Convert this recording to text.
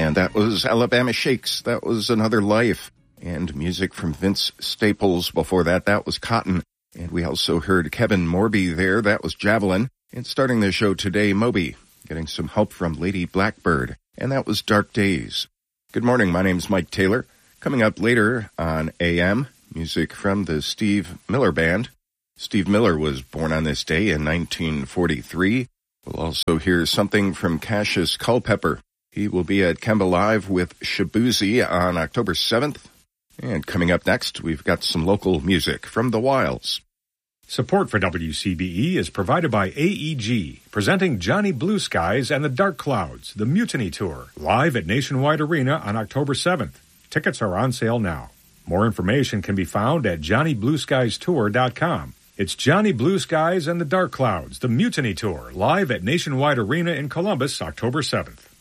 And that was Alabama Shakes. That was Another Life. And music from Vince Staples before that. That was Cotton. And we also heard Kevin Morby there. That was Javelin. And starting the show today, Moby, getting some help from Lady Blackbird. And that was Dark Days. Good morning. My name's Mike Taylor. Coming up later on AM, music from the Steve Miller Band. Steve Miller was born on this day in 1943. We'll also hear something from Cassius Culpepper. He will be at Kemba Live with Shabuzi on October 7th. And coming up next, we've got some local music from the Wilds. Support for WCBE is provided by AEG, presenting Johnny Blue Skies and the Dark Clouds, the Mutiny Tour, live at Nationwide Arena on October 7th. Tickets are on sale now. More information can be found at JohnnyBlueSkiesTour.com. It's Johnny Blue Skies and the Dark Clouds, the Mutiny Tour, live at Nationwide Arena in Columbus, October 7th.